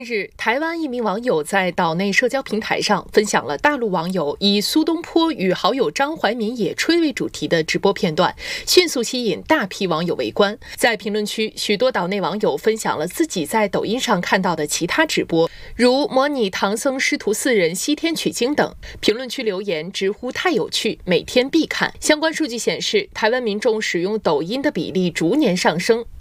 日，台湾一名网友在岛内社交平台上分享了大陆网友以苏东坡与好友张怀民野炊为主题的直播片段，迅速吸引大批网友围观。在评论区，许多岛内网友分享了自己在抖音上看到的其他直播，如模拟唐僧师徒4人西天取经等。评论区留言直呼太有趣，每天必看。相关数据显示，台湾民众使用抖音的比例逐年上升。